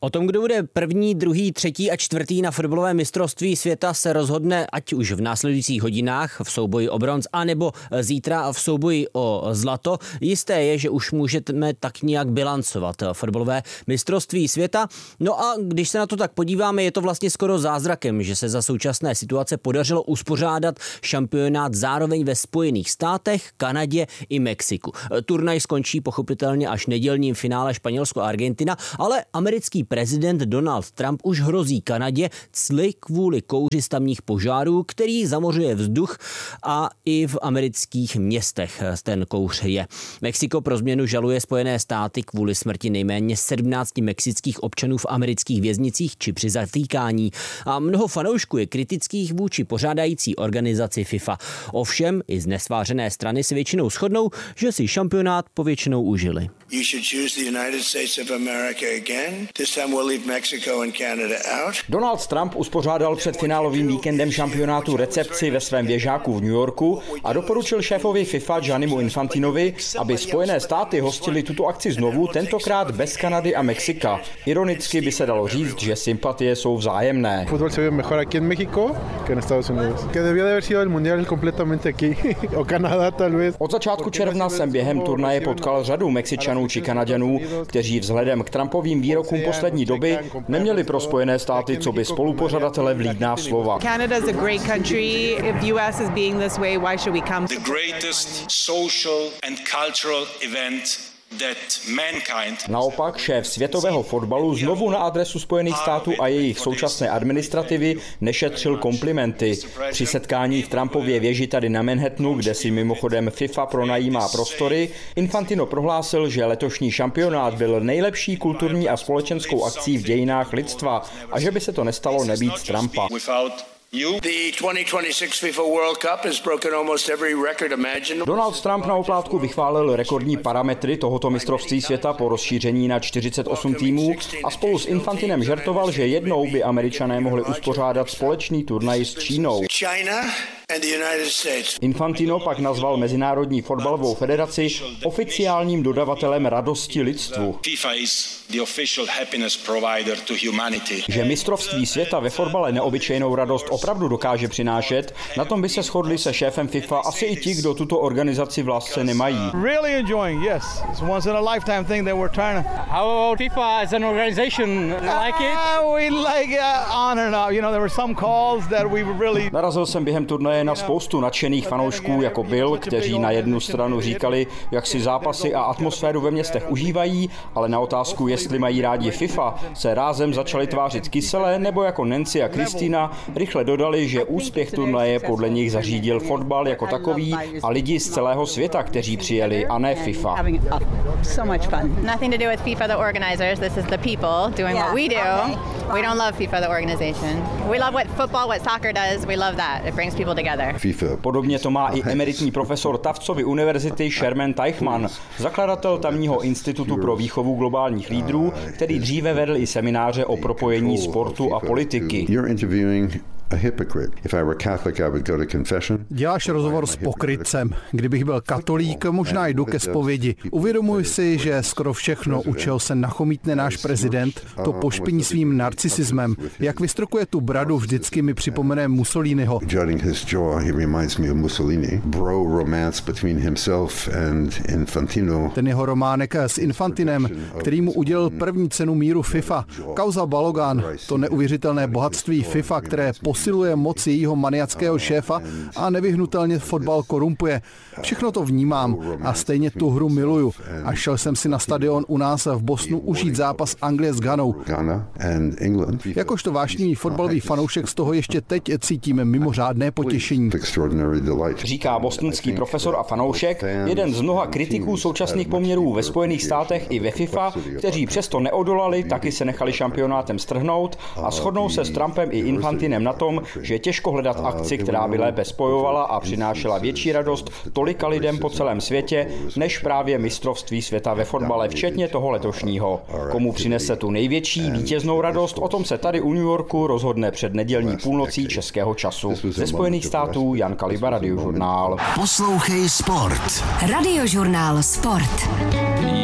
O tom, kdo bude první, druhý, třetí a čtvrtý na fotbalovém mistrovství světa, se rozhodne ať už v následujících hodinách v souboji o bronz, anebo zítra v souboji o zlato. Jisté je, že už můžeme tak nějak bilancovat fotbalové mistrovství světa. No a když se na to tak podíváme, je to vlastně skoro zázrakem, že se za současné situace podařilo uspořádat šampionát zároveň ve Spojených státech, Kanadě i Mexiku. Turnaj skončí pochopitelně až nedělním finále Španělsko a Argentina, ale americký prezident Donald Trump už hrozí Kanadě cly kvůli kouři z tamních požárů, který zamořuje vzduch, a i v amerických městech ten kouř je. Mexiko pro změnu žaluje Spojené státy kvůli smrti nejméně 17 mexických občanů v amerických věznicích či při zatýkání. A mnoho fanoušků je kritických vůči pořádající organizaci FIFA. Ovšem i z nesvářené strany se většinou shodnou, že si šampionát povětšinou užili. Donald Trump uspořádal před finálovým víkendem šampionátu recepci ve svém věžáku v New Yorku a doporučil šéfovi FIFA Giannimu Infantinovi, aby Spojené státy hostili tuto akci znovu, tentokrát bez Kanady a Mexika. Ironicky by se dalo říct, že sympatie jsou vzájemné. Fotbal se ve mejor aquí en México que en Estados Unidos. Que debía de haber sido el mundial completamente aquí o Canadá tal vez. Od začátku června jsem během turnaje potkal řadu Mexičanů či Kanaďanů, kteří vzhledem k Trumpovým výrokům poslední doby neměli pro Spojené státy co by spolupořadatele vlídná slova. Canada is a great country. If US is being this way, why should we come? The greatest social and cultural event that mankind. Naopak šéf světového fotbalu znovu na adresu Spojených států a jejich současné administrativy nešetřil komplimenty. Při setkání v Trumpově věži tady na Manhattanu, kde si mimochodem FIFA pronajímá prostory, Infantino prohlásil, že letošní šampionát byl nejlepší kulturní a společenskou akcí v dějinách lidstva a že by se to nestalo nebýt Trumpa. Donald Trump na oplátku vychválil rekordní parametry tohoto mistrovství světa po rozšíření na 48 týmů a spolu s Infantinem žertoval, že jednou by Američané mohli uspořádat společný turnaj s Čínou. Infantino pak nazval Mezinárodní fotbalovou federaci oficiálním dodavatelem radosti lidstvu. Že mistrovství světa ve fotbale neobyčejnou radost opravdu dokáže přinášet, na tom by se shodli se šéfem FIFA asi i ti, kdo tuto organizaci v lásce nemají. Narazil jsem během turnaje na spoustu nadšených fanoušků jako Bill, kteří na jednu stranu říkali, jak si zápasy a atmosféru ve městech užívají, ale na otázku, jestli mají rádi FIFA, se rázem začali tvářit kyselé, nebo jako Nancy a Kristýna rychle dodali, že úspěch turnaje podle nich zařídil fotbal jako takový a lidi z celého světa, kteří přijeli, a ne FIFA. Nothing to do with FIFA the organizers, this is the people doing what we do. We don't love FIFA the organization. We love what football, what soccer does. We love that. It brings people together. Podobně to má i emeritní profesor Tuftsovy univerzity Sherman Teichmann, zakladatel tamního institutu pro výchovu globálních lídrů, který dříve vedl i semináře o propojení sportu a politiky. Děláš rozhovor s pokrytcem. Kdybych byl katolík, možná jdu ke zpovědi. Uvědomuji si, že skoro všechno, u čeho se nachomítne náš prezident, to pošpiní svým narcisismem. Jak vystrokuje tu bradu, vždycky mi připomene Mussoliniho. Ten jeho románek s Infantinem, který mu udělil první cenu míru FIFA. Kauza Balogan, to neuvěřitelné bohatství FIFA, které posiluje moc jejího maniackého šéfa a nevyhnutelně fotbal korumpuje. Všechno to vnímám a stejně tu hru miluju. A šel jsem si na stadion u nás v Bostonu užít zápas Anglie s Ghanou. Jakožto vášnivý fotbalový fanoušek z toho ještě teď cítím mimořádné potěšení. Říká bostonský profesor a fanoušek, jeden z mnoha kritiků současných poměrů ve Spojených státech i ve FIFA, kteří přesto neodolali, taky se nechali šampionátem strhnout a shodnou se s Trumpem i Infantinem na tom, že je těžko hledat akci, která by lépe spojovala a přinášela větší radost tolika lidem po celém světě, než právě mistrovství světa ve fotbale, včetně toho letošního. Komu přinese tu největší vítěznou radost, o tom se tady u New Yorku rozhodne před nedělní půlnocí českého času. Ze Spojených států Jan Kaliba, Radiožurnál. Poslouchej sport. Radiožurnál Sport.